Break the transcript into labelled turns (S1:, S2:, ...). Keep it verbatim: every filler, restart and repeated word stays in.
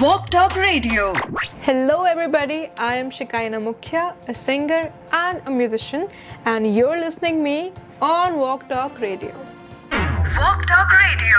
S1: Walk Talk Radio.
S2: Hello everybody, I am Shikaina Mukhya, a singer and a musician, and you're listening me on Walk Talk Radio.
S1: Walk Talk Radio.